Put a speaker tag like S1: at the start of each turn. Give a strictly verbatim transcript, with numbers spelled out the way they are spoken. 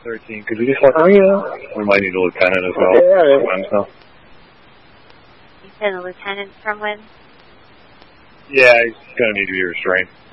S1: thirteen. Could you just let
S2: Oh, yeah.
S1: We might need a lieutenant as well.
S2: Yeah.
S1: When, so.
S3: You said a lieutenant from when?
S1: Yeah, he's going to need to be restrained.